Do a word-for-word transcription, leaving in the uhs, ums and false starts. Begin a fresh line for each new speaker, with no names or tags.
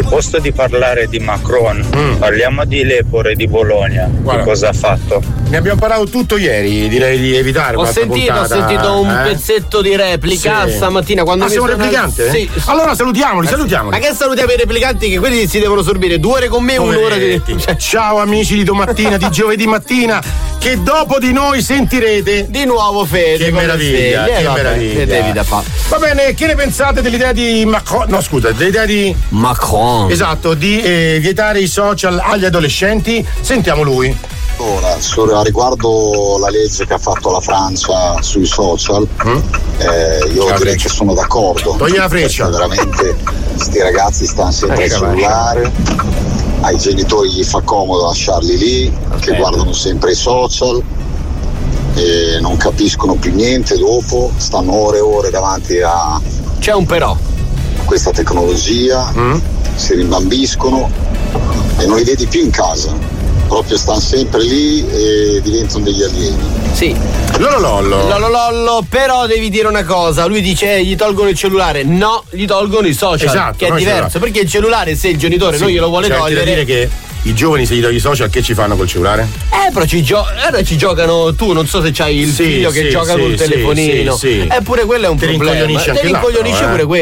al posto di parlare di Macron, mm. parliamo di Lepore di Bologna. Guarda, che cosa ha fatto?
Ne abbiamo parlato tutto ieri, direi di evitare.
Ho sentito,
puntata,
ho sentito un
eh?
pezzetto di replica
sì.
stamattina quando
ah,
mi
siamo
sono...
replicante?
Sì.
Allora salutiamoli, salutiamoli.
Ma che salutiamo i replicanti che quelli si devono sorbire due ore con me e un'ora di.
Cioè, ciao amici di domattina, di giovedì mattina, che dopo di noi sentirete
di nuovo Fede.
Che meraviglia, che
eh, vabbè,
meraviglia.
Devi da fare.
Va bene, che ne pensate dell'idea di Macron? No, scusa, dell'idea di
Macron.
Esatto, di eh, vietare i social agli adolescenti? Sentiamo lui.
Ora, a riguardo la legge che ha fatto la Francia sui social, mm? eh, io
Ciao,
direi che sono d'accordo.
Togli la freccia.
Veramente sti ragazzi stanno sempre al cellulare, ai genitori gli fa comodo lasciarli lì, okay. che guardano sempre i social e non capiscono più niente dopo, stanno ore e ore davanti a
c'è un però
questa tecnologia, mm? si rimbambiscono e non li vedi più in casa. Proprio stanno sempre lì e diventano degli alieni.
Sì.
Lollo lollo.
Lollo lollo, però devi dire una cosa. Lui dice eh, gli tolgono il cellulare. No, gli tolgono i social.
Esatto,
che è diverso. Perché il cellulare, se il genitore sì, non glielo vuole
cioè,
togliere.
C'è da dire che i giovani, se gli togli i social, che ci fanno col cellulare?
Eh, però ci, gio- eh, ci giocano. Tu non so se c'hai il
sì,
figlio che
sì,
gioca
sì,
col
sì,
telefonino.
Sì, sì.
Eppure quello è un
Te
problema.
Rincoglionisce
Te
anche
rincoglionisce
l'altro,
pure
eh.
quello.